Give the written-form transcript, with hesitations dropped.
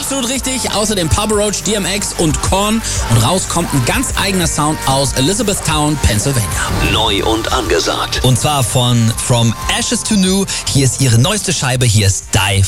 Absolut richtig. Außerdem Papa Roach, DMX und Korn. Und raus kommt ein ganz eigener Sound aus Elizabethtown, Pennsylvania. Neu und angesagt. Und zwar von From Ashes to New. Hier ist ihre neueste Scheibe. Hier ist Die